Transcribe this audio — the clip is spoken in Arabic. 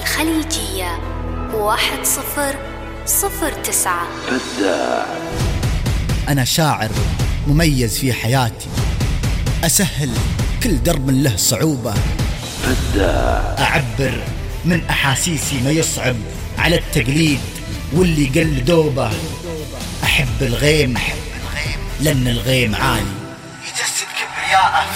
الخليجية 1009. فداع. أنا شاعر مميز في حياتي، أسهل كل درب له صعوبة. فداع. أعبر من أحاسيسي ما يصعب على التقليد واللي قل دوبه. أحب الغيم لأن الغيم عالي يجسد كبرياءه